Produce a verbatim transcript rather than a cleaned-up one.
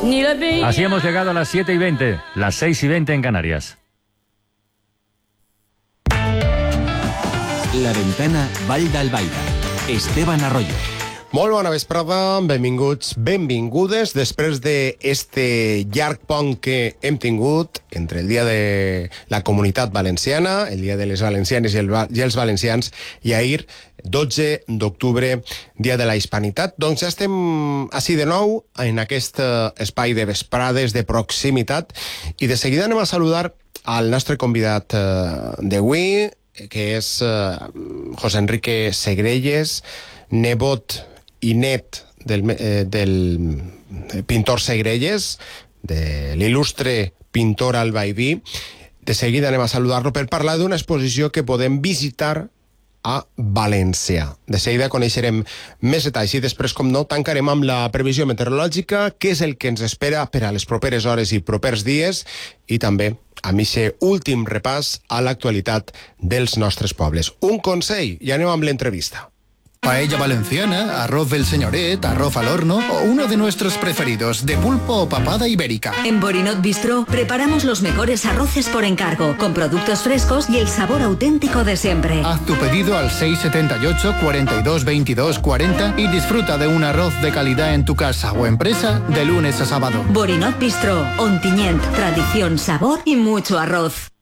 Así hemos llegado a las siete y veinte, las seis y veinte en Canarias. La Ventana, Vall d'Albaida. Esteban Arroyo. Molt bona vesprada, benvinguts, benvingudes. Després d'este llarg pont que hem tingut entre el dia de la Comunitat Valenciana, el dia de les valencianes i, el, i els valencians, i ahir, dotze d'octubre, dia de la Hispanitat, doncs ja estem així de nou en aquest espai de vesprades, de proximitat, i de seguida anem a saludar al nostre convidat d'avui, que és José Enrique Segrelles, nebot i net del, eh, del pintor Segrelles, de l'il·lustre pintor albaidí. De seguida anem a saludar-lo per parlar d'una exposició que podem visitar a València. De seguida coneixerem més detalls i després, com no, tancarem amb la previsió meteorològica, què és el que ens espera per a les properes hores i propers dies, i també amb aquest últim repàs a l'actualitat dels nostres pobles. Un consell, i anem amb l'entrevista. Paella valenciana, arroz del señoret, arroz al horno o uno de nuestros preferidos, de pulpo o papada ibérica. En Borinot Bistro preparamos los mejores arroces por encargo, con productos frescos y el sabor auténtico de siempre. Haz tu pedido al seis setenta y ocho, cuarenta y dos, veintidós, cuarenta y disfruta de un arroz de calidad en tu casa o empresa de lunes a sábado. Borinot Bistro, Ontinyent, tradición, sabor y mucho arroz.